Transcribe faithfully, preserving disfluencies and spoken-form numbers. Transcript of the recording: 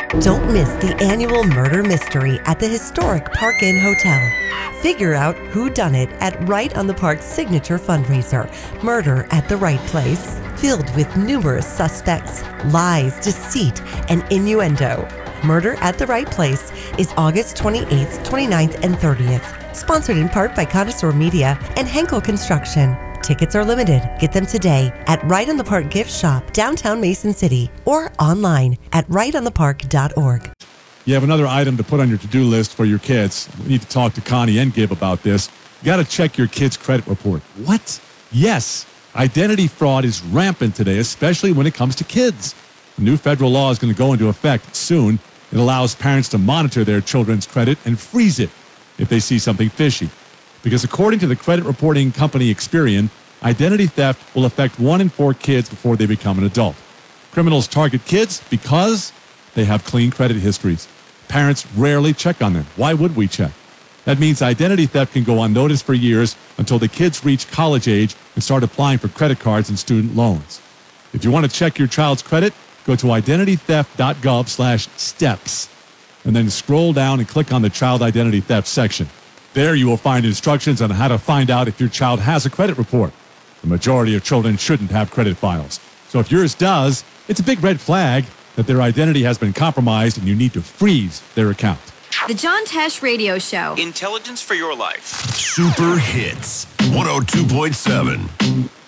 Don't miss the annual murder mystery at the historic Park Inn Hotel. Figure out who done it at Right on the Park's signature fundraiser, Murder at the Right Place, filled with numerous suspects, lies, deceit, and innuendo. Murder at the Right Place is August twenty-eighth, twenty-ninth, and thirtieth. Sponsored in part by Connoisseur Media and Henkel Construction. Tickets are limited. Get them today at Right on the Park Gift Shop, downtown Mason City, or online at right on the park dot org. You have another item to put on your to-do list for your kids. We need to talk to Connie and Gib about this. You got to check your kid's credit report. What? Yes. Identity fraud is rampant today, especially when it comes to kids. The new federal law is going to go into effect soon. It allows parents to monitor their children's credit and freeze it if they see something fishy. Because according to the credit reporting company Experian, identity theft will affect one in four kids before they become an adult. Criminals target kids because they have clean credit histories. Parents rarely check on them. Why would we check? That means identity theft can go unnoticed for years until the kids reach college age and start applying for credit cards and student loans. If you want to check your child's credit, go to identity theft dot gov slash steps and then scroll down and click on the child identity theft section. There you will find instructions on how to find out if your child has a credit report. The majority of children shouldn't have credit files. So if yours does, it's a big red flag that their identity has been compromised and you need to freeze their account. The John Tesh Radio Show. Intelligence for your life. Super Hits one oh two point seven.